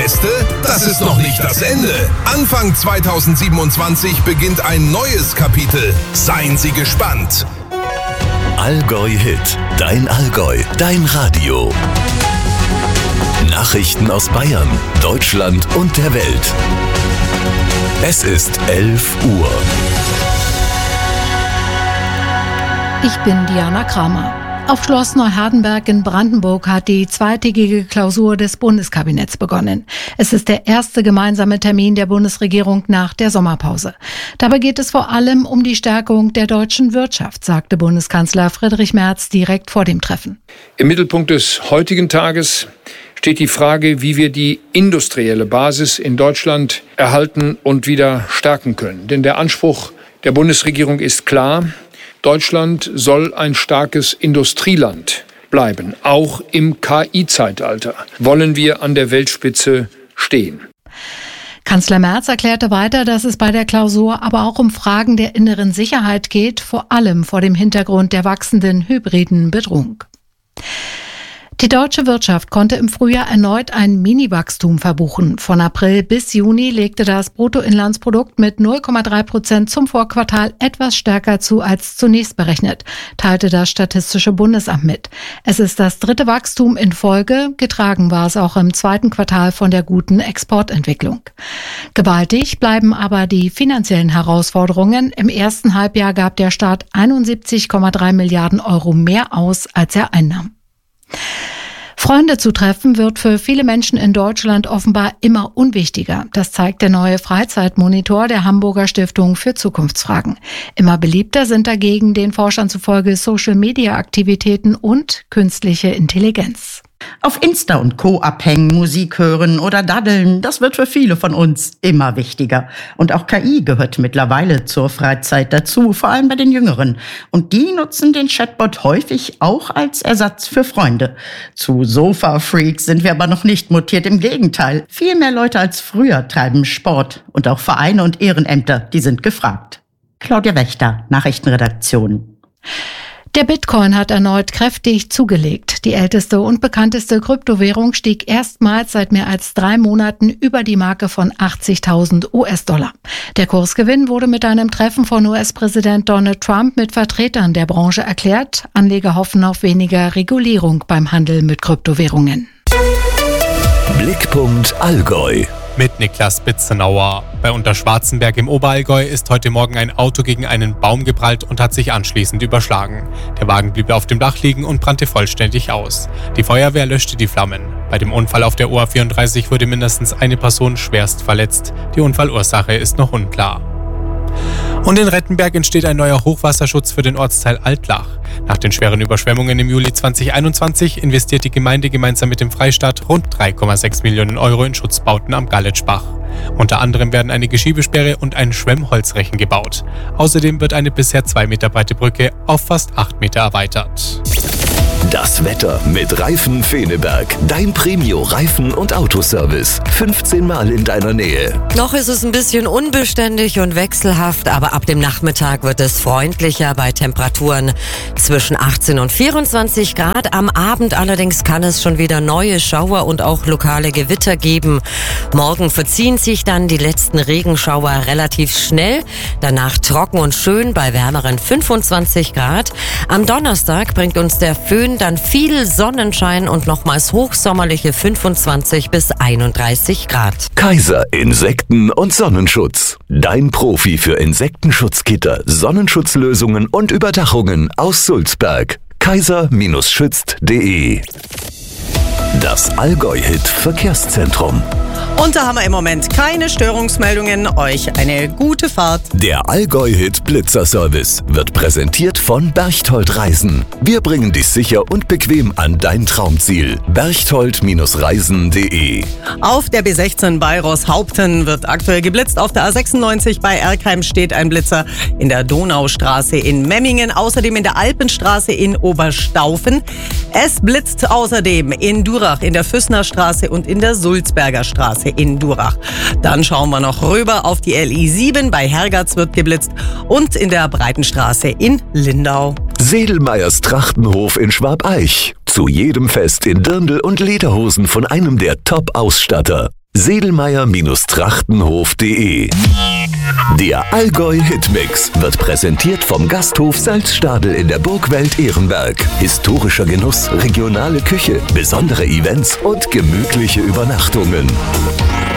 Beste? Das ist noch nicht das Ende. Anfang 2027 beginnt ein neues Kapitel. Seien Sie gespannt. Allgäu Hit. Dein Allgäu. Dein Radio. Nachrichten aus Bayern, Deutschland und der Welt. Es ist 11 Uhr. Ich bin Diana Kramer. Auf Schloss Neuhardenberg in Brandenburg hat die zweitägige Klausur des Bundeskabinetts begonnen. Es ist der erste gemeinsame Termin der Bundesregierung nach der Sommerpause. Dabei geht es vor allem um die Stärkung der deutschen Wirtschaft, sagte Bundeskanzler Friedrich Merz direkt vor dem Treffen. Im Mittelpunkt des heutigen Tages steht die Frage, wie wir die industrielle Basis in Deutschland erhalten und wieder stärken können. Denn der Anspruch der Bundesregierung ist klar: Deutschland soll ein starkes Industrieland bleiben. Auch im KI-Zeitalter wollen wir an der Weltspitze stehen. Kanzler Merz erklärte weiter, dass es bei der Klausur aber auch um Fragen der inneren Sicherheit geht, vor allem vor dem Hintergrund der wachsenden hybriden Bedrohung. Die deutsche Wirtschaft konnte im Frühjahr erneut ein Mini-Wachstum verbuchen. Von April bis Juni legte das Bruttoinlandsprodukt mit 0,3% zum Vorquartal etwas stärker zu als zunächst berechnet, teilte das Statistische Bundesamt mit. Es ist das dritte Wachstum in Folge, getragen war es auch im zweiten Quartal von der guten Exportentwicklung. Gewaltig bleiben aber die finanziellen Herausforderungen. Im ersten Halbjahr gab der Staat 71,3 Milliarden Euro mehr aus, als er einnahm. Freunde zu treffen wird für viele Menschen in Deutschland offenbar immer unwichtiger. Das zeigt der neue Freizeitmonitor der Hamburger Stiftung für Zukunftsfragen. Immer beliebter sind dagegen den Forschern zufolge Social-Media-Aktivitäten und künstliche Intelligenz. Auf Insta und Co. abhängen, Musik hören oder daddeln, das wird für viele von uns immer wichtiger. Und auch KI gehört mittlerweile zur Freizeit dazu, vor allem bei den Jüngeren. Und die nutzen den Chatbot häufig auch als Ersatz für Freunde. Zu Sofa-Freaks sind wir aber noch nicht mutiert, im Gegenteil. Viel mehr Leute als früher treiben Sport. Und auch Vereine und Ehrenämter, die sind gefragt. Claudia Wächter, Nachrichtenredaktion. Der Bitcoin hat erneut kräftig zugelegt. Die älteste und bekannteste Kryptowährung stieg erstmals seit mehr als 3 Monaten über die Marke von 80.000 US-Dollar. Der Kursgewinn wurde mit einem Treffen von US-Präsident Donald Trump mit Vertretern der Branche erklärt. Anleger hoffen auf weniger Regulierung beim Handel mit Kryptowährungen. Blickpunkt Allgäu. Mit Niklas Bitzenauer. Bei Unterschwarzenberg im Oberallgäu ist heute Morgen ein Auto gegen einen Baum geprallt und hat sich anschließend überschlagen. Der Wagen blieb auf dem Dach liegen und brannte vollständig aus. Die Feuerwehr löschte die Flammen. Bei dem Unfall auf der OA34 wurde mindestens eine Person schwerst verletzt. Die Unfallursache ist noch unklar. Und in Rettenberg entsteht ein neuer Hochwasserschutz für den Ortsteil Altlach. Nach den schweren Überschwemmungen im Juli 2021 investiert die Gemeinde gemeinsam mit dem Freistaat rund 3,6 Millionen Euro in Schutzbauten am Galetschbach. Unter anderem werden eine Geschiebesperre und ein Schwemmholzrechen gebaut. Außerdem wird eine bisher 2 Meter breite Brücke auf fast 8 Meter erweitert. Das Wetter mit Reifen Feneberg. Dein Premio-Reifen- und Autoservice. 15 Mal in deiner Nähe. Noch ist es ein bisschen unbeständig und wechselhaft, aber ab dem Nachmittag wird es freundlicher bei Temperaturen zwischen 18 und 24 Grad. Am Abend allerdings kann es schon wieder neue Schauer und auch lokale Gewitter geben. Morgen verziehen sich dann die letzten Regenschauer relativ schnell. Danach trocken und schön bei wärmeren 25 Grad. Am Donnerstag bringt uns der Föhn dann viel Sonnenschein und nochmals hochsommerliche 25 bis 31 Grad. Kaiser Insekten- und Sonnenschutz. Dein Profi für Insektenschutzgitter, Sonnenschutzlösungen und Überdachungen aus Sulzberg. kaiser-schützt.de. Das Allgäu-Hit Verkehrszentrum. Und da haben wir im Moment keine Störungsmeldungen. Euch eine gute Fahrt. Der Allgäu-Hit Blitzer-Service wird präsentiert von Berchtold Reisen. Wir bringen dich sicher und bequem an dein Traumziel. berchtold-reisen.de. Auf der B16 bei Roßhaupten wird aktuell geblitzt. Auf der A96 bei Erkheim steht ein Blitzer. In der Donaustraße in Memmingen. Außerdem in der Alpenstraße in Oberstaufen. Es blitzt außerdem in Durach, in der Füssnerstraße und in der Sulzberger Straße in Durach. Dann schauen wir noch rüber auf die LI7. Bei Hergatz wird geblitzt und in der Breitenstraße in Lindau. Sedelmeyers Trachtenhof in Schwabeich. Zu jedem Fest in Dirndl und Lederhosen von einem der Top-Ausstatter. sedelmeier-trachtenhof.de. Der Allgäu-Hitmix wird präsentiert vom Gasthof Salzstadel in der Burgwelt Ehrenberg. Historischer Genuss, regionale Küche, besondere Events und gemütliche Übernachtungen.